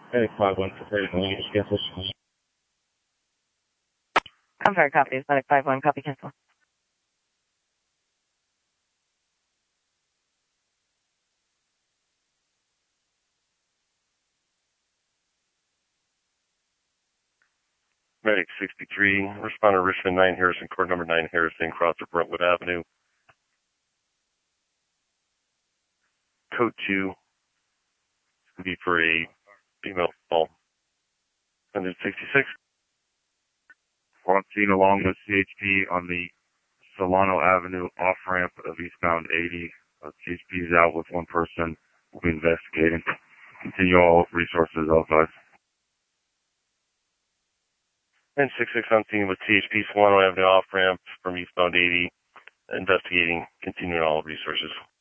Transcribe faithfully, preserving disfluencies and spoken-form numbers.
Medic five one for thirty millimeters, cancel. I'm sorry, copy. It's Medic five one, copy, cancel. Medic sixty-three, responder Richmond nine Harrison, court number nine Harrison, cross of Brentwood Avenue. Code two, would be for a female call. one sixty-six. On scene along with C H P on the Solano Avenue off-ramp of eastbound eighty. Uh, C H P is out with one person. We'll be investigating. Continue all resources outside. ten sixty-six on scene with T H P Solano Avenue off-ramp from eastbound eighty. Investigating, continuing all resources.